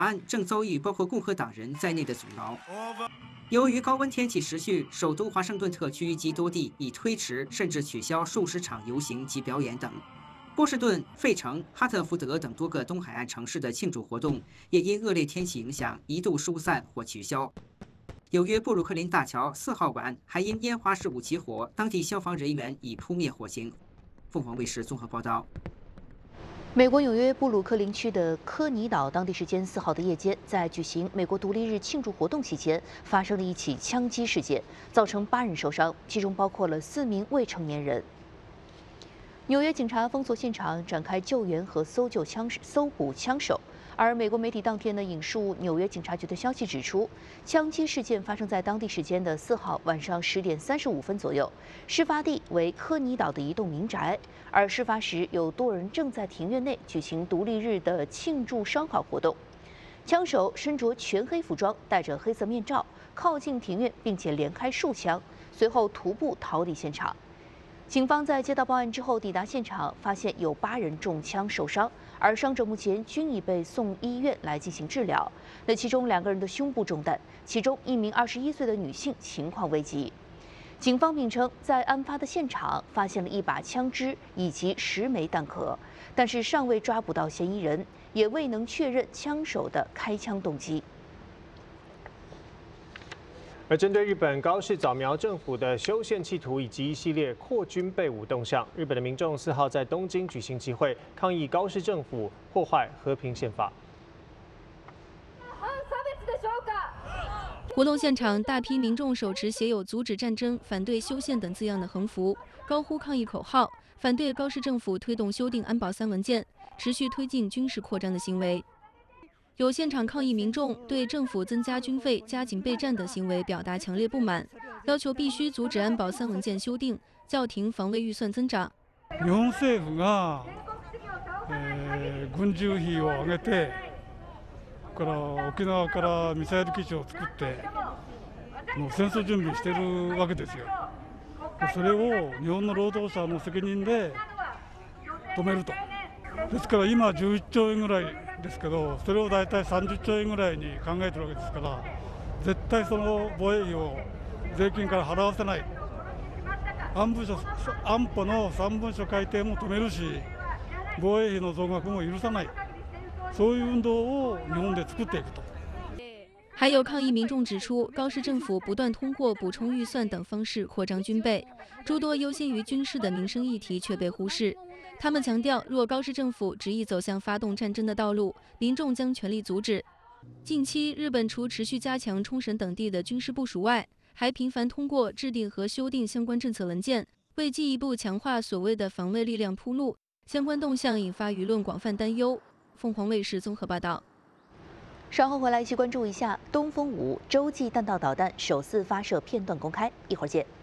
案正遭遇包括共和党人在内的阻挠。由于高温天气持续，首都华盛顿特区及多地已推迟甚至取消数十场游行及表演等。波士顿、费城、哈特福德等多个东海岸城市的庆祝活动也因恶劣天气影响一度疏散或取消。纽约布鲁克林大桥4号晚还因烟花事故起火，当地消防人员已扑灭火情。凤凰卫视综合报道。 美国纽约布鲁克林区的科尼岛，当地时间4号的夜间，在举行美国独立日庆祝活动期间，发生了一起枪击事件，造成8人受伤，其中包括了4名未成年人。纽约警察封锁现场，展开救援和搜捕枪手。而美国媒体当天呢，引述纽约警察局的消息指出，枪击事件发生在当地时间的4号晚上10点35分左右，事发地为科尼岛的一栋民宅，而事发时有多人正在庭院内举行独立日的庆祝烧烤活动。枪手身着全黑服装，戴着黑色面罩，靠近庭院，并且连开数枪，随后徒步逃离现场。警方在接到报案之后抵达现场，发现有8人中枪受伤，而伤者目前均已被送医院来进行治疗。那其中2个人的胸部中弹，其中1名21岁的女性情况危急。警方并称，在案发的现场发现了1把枪支以及10枚弹壳，但是尚未抓捕到嫌疑人，也未能确认枪手的开枪动机。 而针对日本高市早苗政府的修宪企图以及一系列扩军备武动向，日本的民众4号在东京举行集会，抗议高市政府破坏和平宪法。 活动现场，大批民众手持写有“阻止战争、反对修宪”等字样的横幅，高呼抗议口号，反对高市政府推动修订安保3文件，持续推进军事扩张的行为。有现场抗议民众对政府增加军费、加紧备战等行为表达强烈不満，要求必须阻止安保3文件修订，叫停防卫预算增长。 日本政府が、軍事費を上げて、から沖縄からミサイル基地を作って、もう戦争準備してるわけですよ。それを日本の労働者の責任で止めると。ですから今11兆円ぐらいですけど、それを大体30兆円ぐらいに考えてるわけですから、絶対その防衛費を税金から払わせない。安保の3文書改定も止めるし、防衛費の増額も許さない。そういう運動を日本で作っていくと。 还有抗议民众指出，高市政府不断通过补充预算等方式扩张军备，诸多优先于军事的民生议题却被忽视。他们强调，若高市政府执意走向发动战争的道路，民众将全力阻止。近期，日本除持续加强冲绳等地的军事部署外，还频繁通过制定和修订相关政策文件，为进一步强化所谓的防卫力量铺路。相关动向引发舆论广泛担忧。凤凰卫视综合报道。 稍后回来一起关注一下东风5洲际弹道导弹首次发射片段公开，一会儿见。